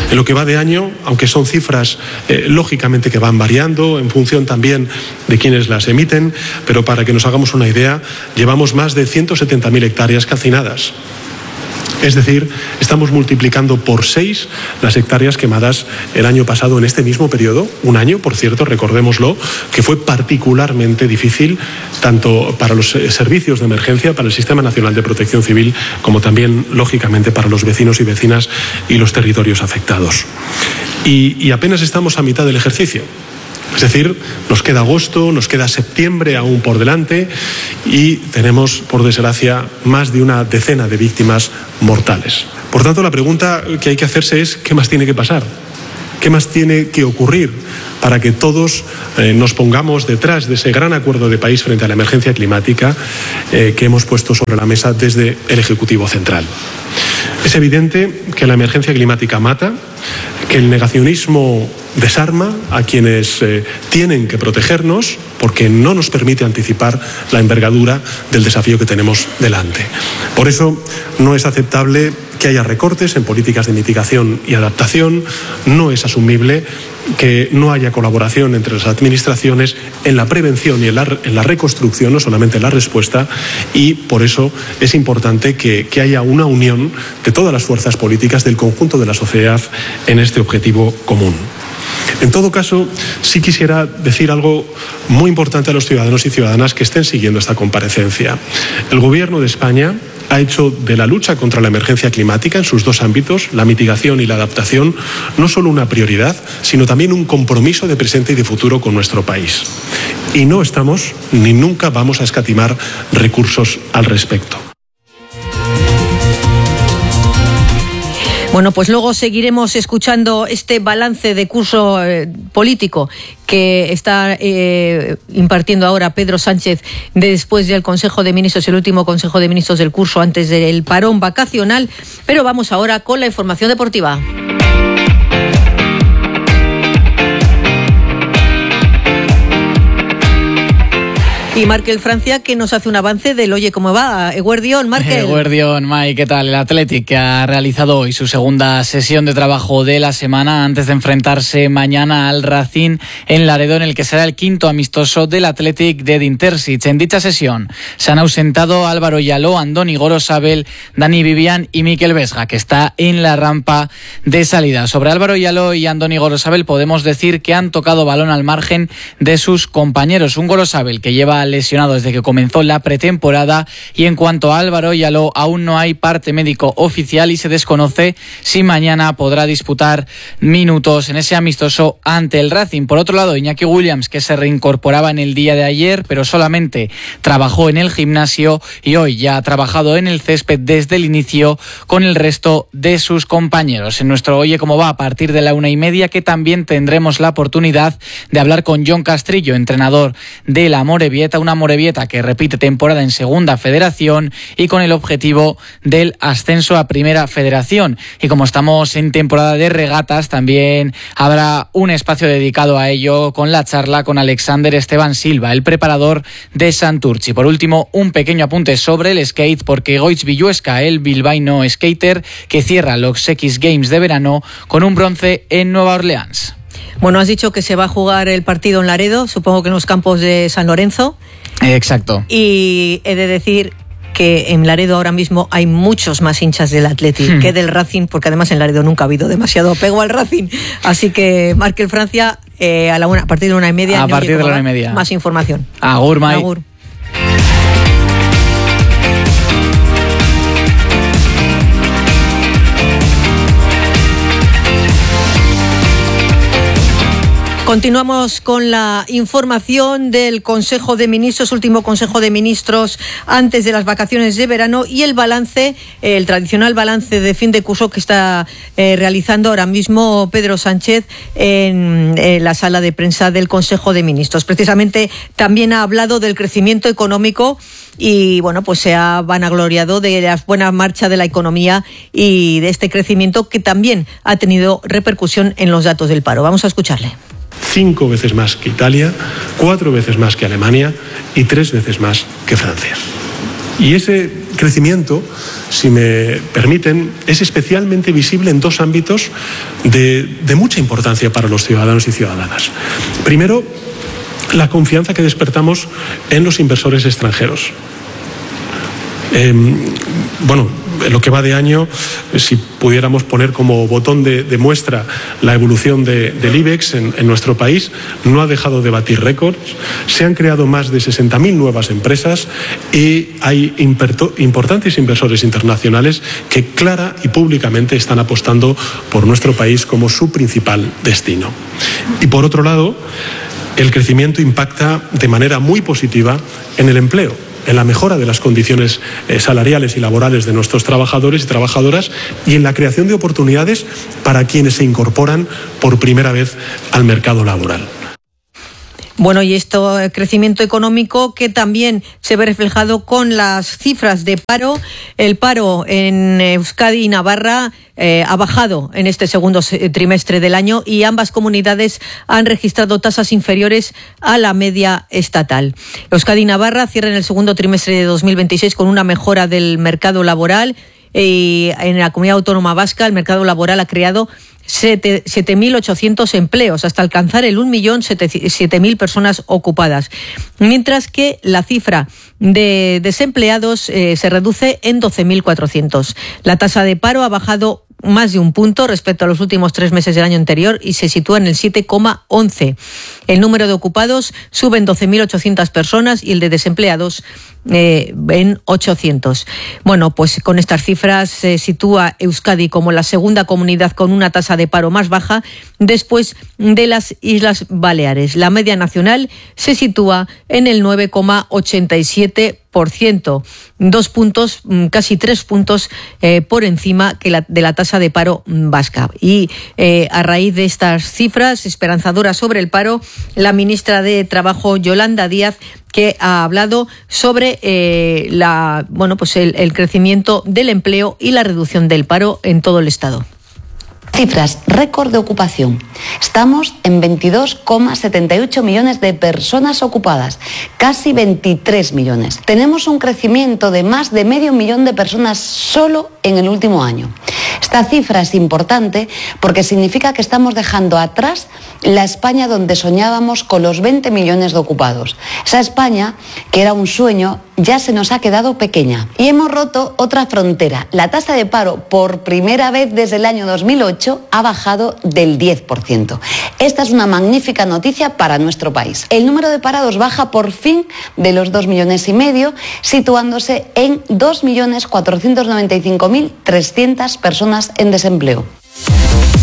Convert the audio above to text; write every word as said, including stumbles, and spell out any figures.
En lo que va de año, aunque son cifras eh, lógicamente que van variando en función también de quienes las emiten, pero para que nos hagamos una idea, llevamos más de ciento setenta mil hectáreas calcinadas. Es decir, estamos multiplicando por seis las hectáreas quemadas el año pasado en este mismo periodo, un año, por cierto, recordémoslo, que fue particularmente difícil tanto para los servicios de emergencia, para el Sistema Nacional de Protección Civil, como también, lógicamente, para los vecinos y vecinas y los territorios afectados. Y, y apenas estamos a mitad del ejercicio. Es decir, nos queda agosto, nos queda septiembre aún por delante y tenemos, por desgracia, más de una decena de víctimas mortales. Por tanto, la pregunta que hay que hacerse es ¿qué más tiene que pasar? ¿Qué más tiene que ocurrir para que todos eh, nos pongamos detrás de ese gran acuerdo de país frente a la emergencia climática eh, que hemos puesto sobre la mesa desde el Ejecutivo Central? Es evidente que la emergencia climática mata, que el negacionismo desarma a quienes eh, tienen que protegernos porque no nos permite anticipar la envergadura del desafío que tenemos delante. Por eso no es aceptable que haya recortes en políticas de mitigación y adaptación, no es asumible que no haya colaboración entre las administraciones en la prevención y en la, en la reconstrucción, no solamente en la respuesta, y por eso es importante que, que haya una unión de todas las fuerzas políticas del conjunto de la sociedad en este objetivo común. En todo caso, sí quisiera decir algo muy importante a los ciudadanos y ciudadanas que estén siguiendo esta comparecencia. El Gobierno de España ha hecho de la lucha contra la emergencia climática en sus dos ámbitos, la mitigación y la adaptación, no solo una prioridad, sino también un compromiso de presente y de futuro con nuestro país. Y no estamos, ni nunca vamos a escatimar recursos al respecto. Bueno, pues luego seguiremos escuchando este balance de curso eh, político que está eh, impartiendo ahora Pedro Sánchez después del Consejo de Ministros, el último Consejo de Ministros del curso antes del parón vacacional. Pero vamos ahora con la información deportiva. Y Markel Francia, que nos hace un avance del Oye Cómo Va. Eguerdión, Markel. Eguerdión, Mai, ¿qué tal? El Athletic, que ha realizado hoy su segunda sesión de trabajo de la semana antes de enfrentarse mañana al Racing en Laredo, en el que será el quinto amistoso del Athletic de Edin Terzic. En dicha sesión se han ausentado Álvaro Yaló, Andoni Gorosabel, Dani Vivian y Mikel Vesga, que está en la rampa de salida. Sobre Álvaro Yaló y Andoni Gorosabel podemos decir que han tocado balón al margen de sus compañeros. Un Gorosabel que lleva lesionado desde que comenzó la pretemporada, y en cuanto a Álvaro Yaló, aún no hay parte médico oficial y se desconoce si mañana podrá disputar minutos en ese amistoso ante el Racing. Por otro lado, Iñaki Williams, que se reincorporaba en el día de ayer, pero solamente trabajó en el gimnasio y hoy ya ha trabajado en el césped desde el inicio con el resto de sus compañeros. En nuestro Oye Cómo Va, a partir de la una y media, que también tendremos la oportunidad de hablar con Jon Castrillo, entrenador de la Amorebieta, una Amorebieta que repite temporada en Segunda Federación y con el objetivo del ascenso a Primera Federación. Y como estamos en temporada de regatas, también habrá un espacio dedicado a ello con la charla con Alexander Esteban Silva, el preparador de Santurtzi. Por último, un pequeño apunte sobre el skate, porque Goitz Villuesca, el bilbaíno skater, que cierra los X Games de verano con un bronce en Nueva Orleans. Bueno, has dicho que se va a jugar el partido en Laredo, supongo que en los campos de San Lorenzo. Exacto. Y he de decir que en Laredo ahora mismo hay muchos más hinchas del Athletic hmm. que del Racing, porque además en Laredo nunca ha habido demasiado apego al Racing. Así que Markel Francia, eh, a, la una, a partir de una y media. A partir de la una y media. Más información. Agur, Mai. Agur. Continuamos con la información del Consejo de Ministros, último Consejo de Ministros antes de las vacaciones de verano, y el balance, el tradicional balance de fin de curso que está eh, realizando ahora mismo Pedro Sánchez en, en la sala de prensa del Consejo de Ministros. Precisamente también ha hablado del crecimiento económico y bueno, pues se ha vanagloriado de la buena marcha de la economía y de este crecimiento que también ha tenido repercusión en los datos del paro. Vamos a escucharle. Cinco veces más que Italia, cuatro veces más que Alemania y tres veces más que Francia. Y ese crecimiento, si me permiten, es especialmente visible en dos ámbitos de, de mucha importancia para los ciudadanos y ciudadanas. Primero, la confianza que despertamos en los inversores extranjeros. Eh, bueno, en lo que va de año, si pudiéramos poner como botón de, de muestra la evolución de, del IBEX en, en nuestro país, no ha dejado de batir récords, se han creado más de sesenta mil nuevas empresas y hay imperto, importantes inversores internacionales que clara y públicamente están apostando por nuestro país como su principal destino. Y por otro lado, el crecimiento impacta de manera muy positiva en el empleo, en la mejora de las condiciones eh, salariales y laborales de nuestros trabajadores y trabajadoras y en la creación de oportunidades para quienes se incorporan por primera vez al mercado laboral. Bueno, y esto, el crecimiento económico que también se ve reflejado con las cifras de paro. El paro en Euskadi y Navarra eh, ha bajado en este segundo trimestre del año y ambas comunidades han registrado tasas inferiores a la media estatal. Euskadi y Navarra cierran el segundo trimestre de dos mil veintiséis con una mejora del mercado laboral. Y en la Comunidad Autónoma Vasca el mercado laboral ha creado siete mil ochocientos empleos hasta alcanzar el un millón siete mil personas ocupadas, mientras que la cifra de desempleados eh, se reduce en doce mil cuatrocientos. La tasa de paro ha bajado más de un punto respecto a los últimos tres meses del año anterior y se sitúa en el siete coma once. El número de ocupados sube en doce mil ochocientas personas y el de desempleados eh, en ochocientos. Bueno, pues con estas cifras se sitúa Euskadi como la segunda comunidad con una tasa de paro más baja después de las Islas Baleares. La media nacional se sitúa en el nueve coma ochenta y siete por ciento, dos puntos, casi tres puntos eh, por encima que la, de la tasa de paro vasca. Y eh, a raíz de estas cifras esperanzadoras sobre el paro, la ministra de Trabajo, Yolanda Díaz, que ha hablado sobre eh, la, bueno, pues el, el crecimiento del empleo y la reducción del paro en todo el Estado. Cifras récord de ocupación. Estamos en veintidós coma setenta y ocho millones de personas ocupadas, casi veintitrés millones. Tenemos un crecimiento de más de medio millón de personas solo en el último año. Esta cifra es importante porque significa que estamos dejando atrás la España donde soñábamos con los veinte millones de ocupados. Esa España, que era un sueño, ya se nos ha quedado pequeña. Y hemos roto otra frontera. La tasa de paro, por primera vez desde el año dos mil ocho, ha bajado del diez por ciento. Esta es una magnífica noticia para nuestro país. El número de parados baja por fin de los dos millones y medio, situándose en dos millones cuatrocientos noventa y cinco mil trescientas personas en desempleo.